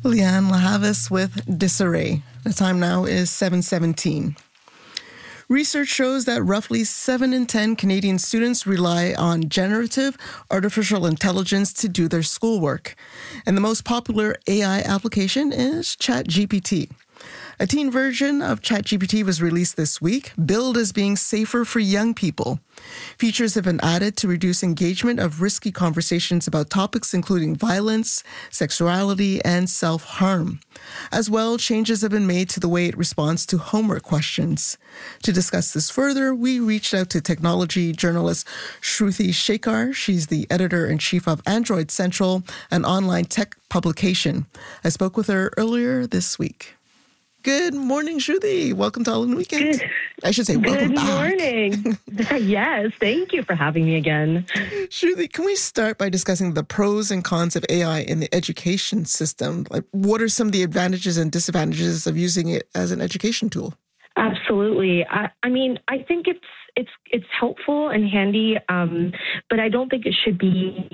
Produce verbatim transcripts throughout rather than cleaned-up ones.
Leanne Lahavis with Disarray. The time now is seven seventeen. Research shows that roughly seven in ten Canadian students rely on generative artificial intelligence to do their schoolwork. And the most popular A I application is ChatGPT. A teen version of ChatGPT was released this week, billed as being safer for young people. Features have been added to reduce engagement of risky conversations about topics including violence, sexuality, and self-harm. As well, changes have been made to the way it responds to homework questions. To discuss this further, we reached out to technology journalist Shruti Shekhar. She's the editor-in-chief of Android Central, an online tech publication. I spoke with her earlier this week. Good morning, Shruti. Welcome to All in the Weekend. Good, I should say welcome good back. morning. Yes, thank you for having me again. Shruti, can we start by discussing the pros and cons of A I in the education system? Like, what are some of the advantages and disadvantages of using it as an education tool? Absolutely. I, I mean, I think it's it's it's helpful and handy, um, but I don't think it should be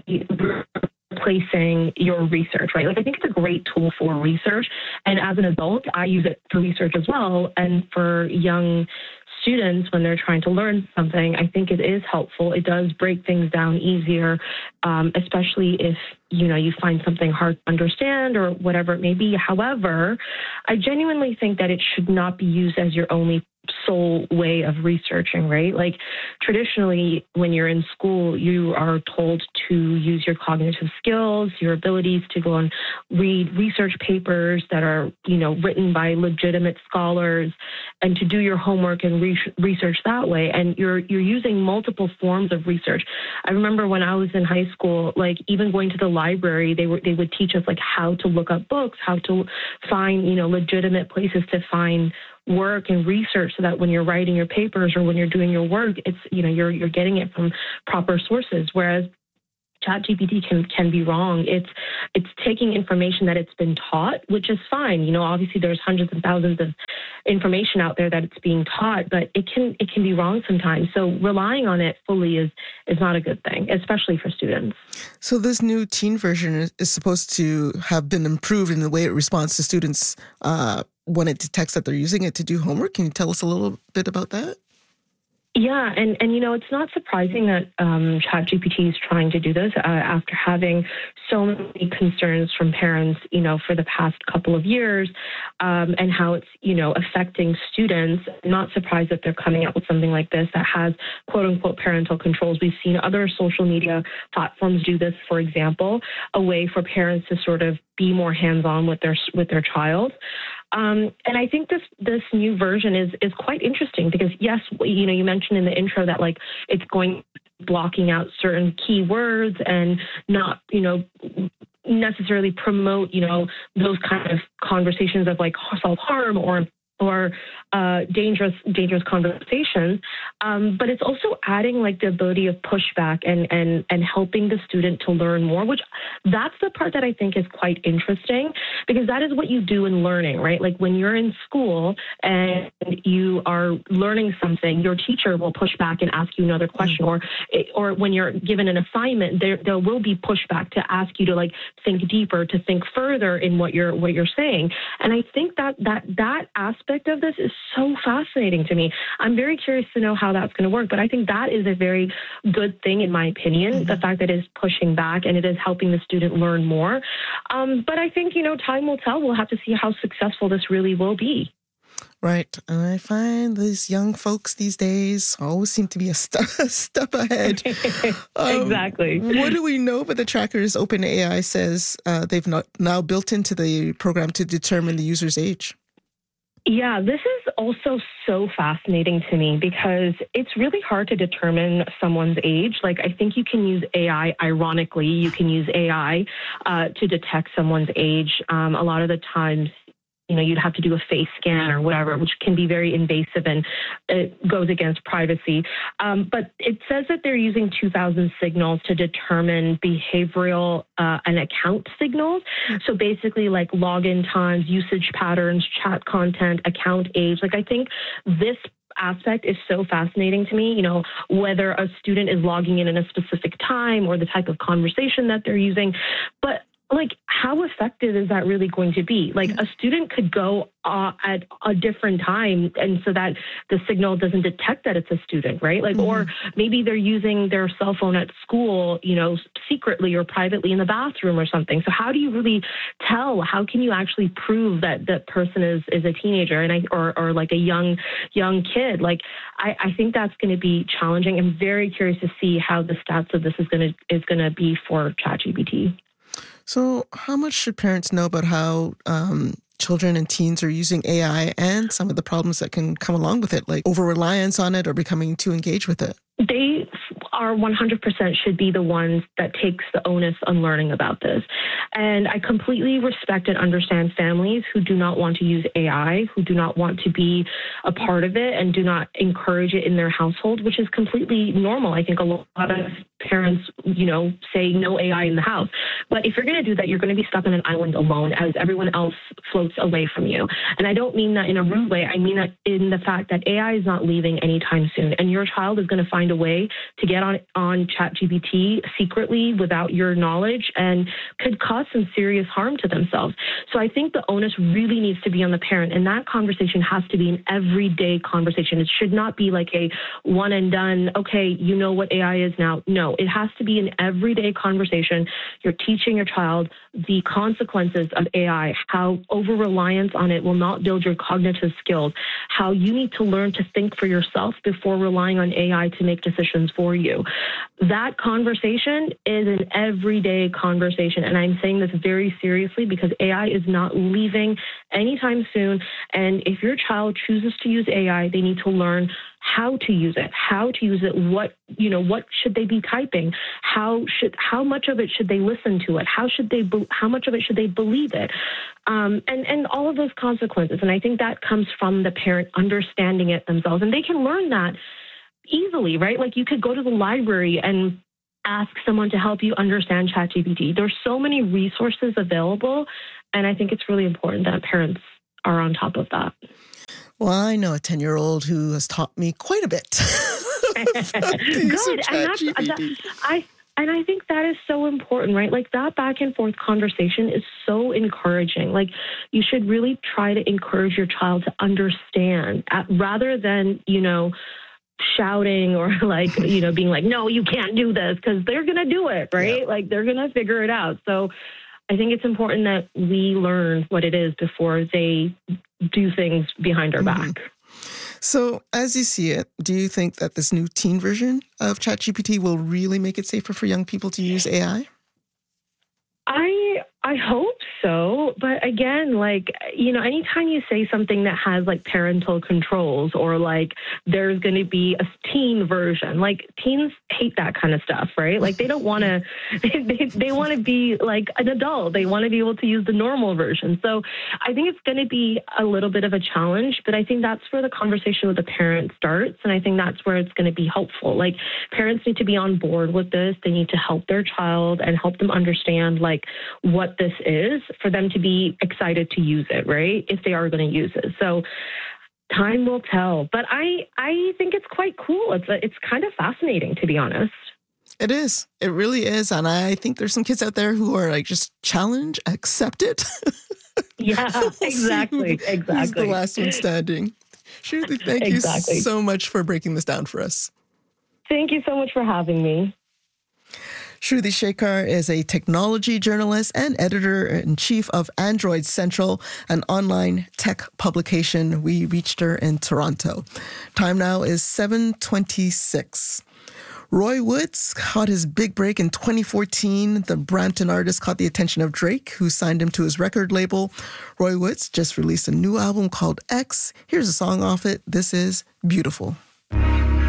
replacing your research, right? Like, I think it's a great tool for research. And as an adult, I use it for research as well. And for young students, when they're trying to learn something, I think it is helpful. It does break things down easier, um, especially if, you know, you find something hard to understand or whatever it may be. However, I genuinely think that it should not be used as your only sole way of researching, right? Like, traditionally, when you're in school, you are told to use your cognitive skills, your abilities to go and read research papers that are, you know, written by legitimate scholars, and to do your homework and re- research that way. And you're you're using multiple forms of research. I remember when I was in high school, like, even going to the library, they were they would teach us like how to look up books, how to find, you know, legitimate places to find work and research, so that when you're writing your papers or when you're doing your work, it's, you know, you're you're getting it from proper sources. Whereas ChatGPT can can be wrong. It's it's taking information that it's been taught, which is fine. You know, obviously there's hundreds and thousands of information out there that it's being taught, but it can it can be wrong sometimes. So relying on it fully is is not a good thing, especially for students. So this new teen version is, is supposed to have been improved in the way it responds to students uh, when it detects that they're using it to do homework. Can you tell us a little bit about that? Yeah, and, and you know, it's not surprising that um, ChatGPT is trying to do this uh, after having so many concerns from parents, you know, for the past couple of years, um, and how it's, you know, affecting students. I'm not surprised that they're coming out with something like this that has quote unquote parental controls. We've seen other social media platforms do this, for example, a way for parents to sort of be more hands-on with their with their child. Um, and I think this this new version is is quite interesting because, yes, you know, you mentioned in the intro that, like, it's going blocking out certain keywords and not, you know, necessarily promote, you know, those kind of conversations of like self-harm or or uh, dangerous dangerous conversations. Um, but it's also adding like the ability of pushback and, and, and helping the student to learn more, which that's the part that I think is quite interesting, because that is what you do in learning, right? Like, when you're in school and you are learning something, your teacher will push back and ask you another question, or or when you're given an assignment, there there will be pushback to ask you to like think deeper, to think further in what you're what you're saying. And I think that that that aspect of this is so fascinating to me. I'm very curious to know how that's going to work, but I think that is a very good thing, in my opinion, mm-hmm. the fact that it is pushing back and it is helping the student learn more. Um, but I think, you know, time will tell. We'll have to see how successful this really will be. Right. And I find these young folks these days always seem to be a step, a step ahead. um, exactly. What do we know about the trackers OpenAI says uh, they've not now built into the program to determine the user's age? Yeah, this is also so fascinating to me because it's really hard to determine someone's age. Like, I think you can use A I, ironically, you can use A I uh, to detect someone's age. Um, a lot of the times, you know, you'd have to do a face scan or whatever, which can be very invasive and it goes against privacy. Um, but it says that they're using two thousand signals to determine behavioral uh, and account signals. So basically like login times, usage patterns, chat content, account age. Like, I think this aspect is so fascinating to me, you know, whether a student is logging in at a specific time or the type of conversation that they're using. But like, how effective is that really going to be? Like a student could go uh, at a different time, and so that the signal doesn't detect that it's a student, right? Like, mm-hmm. or maybe they're using their cell phone at school, you know, secretly or privately in the bathroom or something. So how do you really tell? How can you actually prove that that person is is a teenager and I or or like a young young kid? Like, I, I think that's going to be challenging. I'm very curious to see how the stats of this is going to is going to be for ChatGPT. So, how much should parents know about how um, children and teens are using A I and some of the problems that can come along with it, like over-reliance on it or becoming too engaged with it? They are one hundred percent should be the ones that takes the onus on learning about this. And I completely respect and understand families who do not want to use A I, who do not want to be a part of it and do not encourage it in their household, which is completely normal. I think a lot of parents, you know, say no A I in the house. But if you're going to do that, you're going to be stuck on an island alone as everyone else floats away from you. And I don't mean that in a rude way. I mean that in the fact that A I is not leaving anytime soon. And your child is going to find a way to get on, on ChatGPT secretly without your knowledge and could cause some serious harm to themselves. So I think the onus really needs to be on the parent. And that conversation has to be an everyday conversation. It should not be like a one and done, okay, you know what A I is now. No, it has to be an everyday conversation. You're teaching your child the consequences of A I, how over-reliance on it will not build your cognitive skills, how you need to learn to think for yourself before relying on A I to make decisions for you. That conversation is an everyday conversation. And I'm saying this very seriously because A I is not leaving anytime soon. And if your child chooses to use A I, they need to learn how to use it, how to use it, what, you know, what should they be typing? How should, how much of it should they listen to it? How should they, be, how much of it should they believe it? Um, and, and all of those consequences. And I think that comes from the parent understanding it themselves. And they can learn that easily, right? Like you could go to the library and ask someone to help you understand ChatGPT. There's so many resources available. And I think it's really important that parents are on top of that. Well, I know a ten-year-old who has taught me quite a bit. Good. And that's, that, I, and I think that is so important, right? Like that back and forth conversation is so encouraging. Like you should really try to encourage your child to understand uh, rather than, you know, shouting or like, you know, being like, no, you can't do this because they're going to do it, right? Yeah. Like they're going to figure it out. So I think it's important that we learn what it is before they do things behind our mm-hmm. back. So as you see it, do you think that this new teen version of ChatGPT will really make it safer for young people to use A I? I I hope so. But again, like, you know, anytime you say something that has like parental controls or like there's going to be a teen version, like teens hate that kind of stuff, right? Like they don't want to, they, they want to be like an adult. They want to be able to use the normal version. So I think it's going to be a little bit of a challenge, but I think that's where the conversation with the parent starts. And I think that's where it's going to be helpful. Like parents need to be on board with this. They need to help their child and help them understand like what this is for them to be excited to use it, right? If they are going to use it. So time will tell. But I, I think it's quite cool. It's a, it's kind of fascinating, to be honest. It is. It really is. And I think there's some kids out there who are like, just challenge, accept it. Yeah, we'll exactly. Who, exactly. Who's the last one standing. Shruti, thank exactly. you so much for breaking this down for us. Thank you so much for having me. Shruti Shekhar is a technology journalist and editor-in-chief of Android Central, an online tech publication. We reached her in Toronto. Time now is seven twenty-six. Roy Woods caught his big break in twenty fourteen. The Brampton artist caught the attention of Drake, who signed him to his record label. Roy Woods just released a new album called X. Here's a song off it. This is Beautiful.